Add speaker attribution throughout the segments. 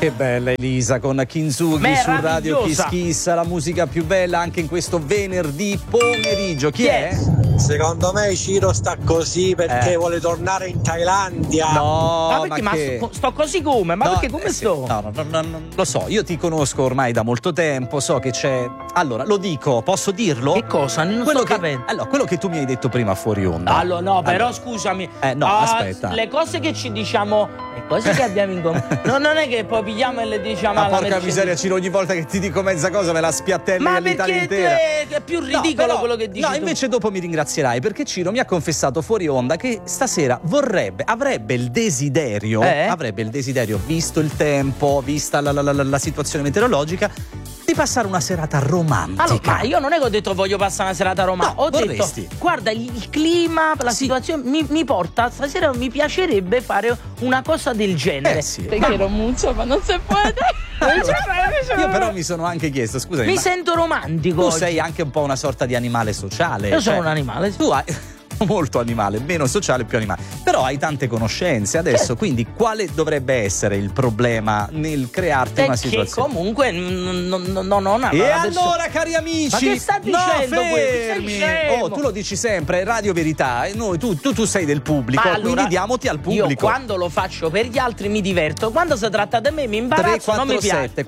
Speaker 1: Che bella Elisa con Kintsugi su Radio Kiss Kiss, la musica più bella anche in questo venerdì pomeriggio. Chi è?
Speaker 2: Secondo me Ciro sta così perché vuole tornare in Thailandia.
Speaker 1: No,
Speaker 3: ma perché? Ma sto così come? Ma perché come sto?
Speaker 1: No, lo so, io ti conosco ormai da molto tempo, so che c'è. Allora, lo dico, posso dirlo?
Speaker 3: Che cosa? Non sto capendo.
Speaker 1: Allora, quello che tu mi hai detto prima fuori onda.
Speaker 3: Allora, no, però scusami.
Speaker 1: No, aspetta.
Speaker 3: Le cose che ci diciamo, le cose che abbiamo in comune. No, non è che poi pigliamo e le diciamo
Speaker 1: Ma
Speaker 3: alla
Speaker 1: porca miseria, Ciro, ogni volta che ti dico mezza cosa me la spiattelli all'Italia intera.
Speaker 3: Ma perché è più ridicolo quello che dici tu.
Speaker 1: No, invece dopo mi ringrazierai perché Ciro mi ha confessato fuori onda che stasera avrebbe il desiderio, visto il tempo, vista la situazione meteorologica, di passare una serata romantica.
Speaker 3: Allora, ma io non è che ho detto voglio passare una serata romantica. Ho
Speaker 1: vorresti.
Speaker 3: detto, guarda, il clima, la situazione mi porta, stasera mi piacerebbe fare una cosa del genere. Perché Romuzzo, ma non si può.
Speaker 1: Io però mi sono anche chiesto, scusami,
Speaker 3: mi sento romantico.
Speaker 1: Tu
Speaker 3: oggi.
Speaker 1: sei anche un po' una sorta di animale sociale.
Speaker 3: Io sono un animale.
Speaker 1: Tu hai molto animale, meno sociale, più animale. Però hai tante conoscenze adesso, quindi quale dovrebbe essere il problema nel crearti una situazione?
Speaker 3: Che comunque non ha.
Speaker 1: E allora, cari amici,
Speaker 3: ma che sta dicendo
Speaker 1: fermi. Tu lo dici sempre, Radio Verità, e noi tu sei del pubblico, quindi diamoti al pubblico.
Speaker 3: Io quando lo faccio per gli altri mi diverto, quando si tratta di me mi imbarazzo, non mi piace.
Speaker 1: 347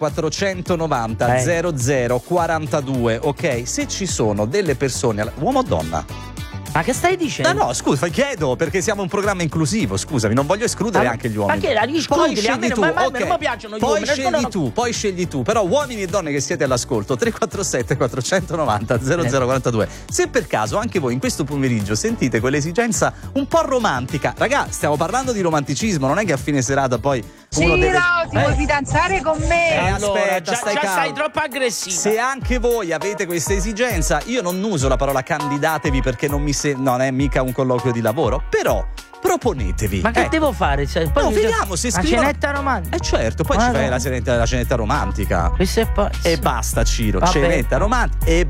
Speaker 1: 490 0042, ok? Se ci sono delle persone, uomo o donna?
Speaker 3: Ma che stai dicendo?
Speaker 1: No, scusa, chiedo perché siamo un programma inclusivo, scusami, non voglio escludere anche gli uomini.
Speaker 3: Ma che la riscondili? A me non mi piacciono gli uomini.
Speaker 1: Poi scegli tu, però uomini e donne che siete all'ascolto, 347 490 0042. Se per caso anche voi in questo pomeriggio sentite quell'esigenza un po' romantica, raga, stiamo parlando di romanticismo, non è che a fine serata poi uno deve...
Speaker 4: ti vuoi fidanzare con me?
Speaker 1: Aspetta,
Speaker 3: stai troppo aggressiva.
Speaker 1: Se anche voi avete questa esigenza, io non uso la parola candidatevi perché non è mica un colloquio di lavoro, però proponetevi.
Speaker 3: Ma che devo fare?
Speaker 1: Poi vediamo se scrivono...
Speaker 3: La cenetta romantica.
Speaker 1: Certo, poi ci fai la cenetta romantica.
Speaker 3: E
Speaker 1: basta, Ciro.
Speaker 3: Vabbè.
Speaker 1: Cenetta romantica e